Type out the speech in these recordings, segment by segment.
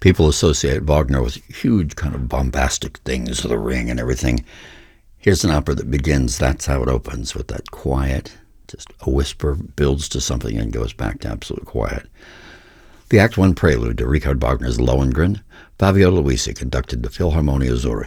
People associate Wagner with huge kind of bombastic things, the Ring and everything. Here's an opera that begins, that's how it opens, with that quiet, just a whisper, builds to something and goes back to absolute quiet. The Act One prelude to Richard Wagner's Lohengrin, Fabio Luisi conducted the Philharmonia Zurich.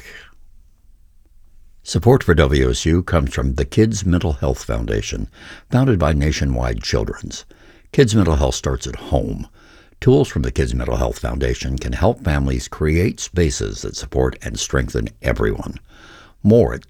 Support for WSU comes from the Kids Mental Health Foundation, founded by Nationwide Children's. Kids' mental health starts at home. Tools from the Kids Mental Health Foundation can help families create spaces that support and strengthen everyone. More at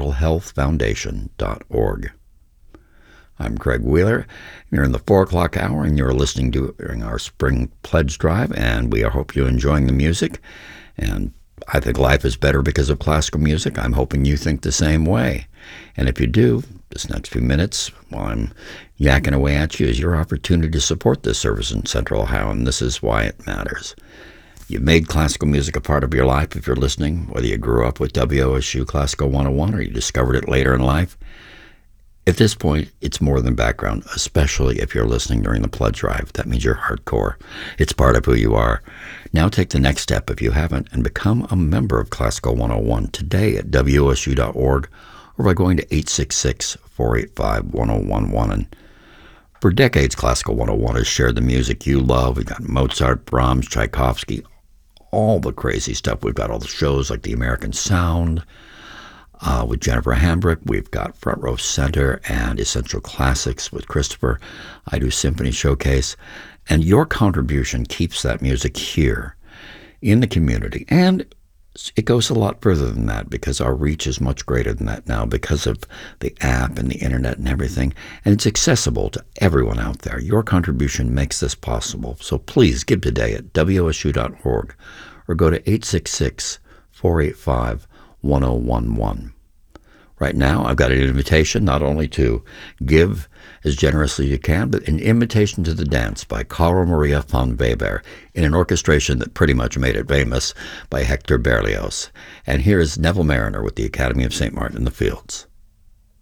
kidsmentalhealthfoundation.org. I'm Craig Wheeler. You're in the 4 o'clock hour, and you're listening during our Spring Pledge Drive, and we hope you're enjoying the music. And I think life is better because of classical music. I'm hoping you think the same way. And if you do, this next few minutes, while I'm yakking away at you, is your opportunity to support this service in Central Ohio, and this is why it matters. You've made classical music a part of your life if you're listening, whether you grew up with WOSU Classical 101 or you discovered it later in life. At this point, it's more than background, especially if you're listening during the pledge drive. That means you're hardcore. It's part of who you are. Now take the next step if you haven't and become a member of Classical 101 today at WOSU.org or by going to 866-485-1011. And for decades, Classical 101 has shared the music you love. We've got Mozart, Brahms, Tchaikovsky, all the crazy stuff. We've got all the shows like The American Sound, with Jennifer Hambrick. We've got Front Row Center and Essential Classics with Christopher. I do Symphony Showcase. And your contribution keeps that music here in the community. And it goes a lot further than that because our reach is much greater than that now because of the app and the internet and everything. And it's accessible to everyone out there. Your contribution makes this possible. So please give today at WSU.org or go to 866-485-1011. Right now, I've got an invitation not only to give as generously as you can, but an invitation to the dance by Carl Maria von Weber in an orchestration that pretty much made it famous by Hector Berlioz. And here is Neville Marriner with the Academy of St. Martin in the Fields.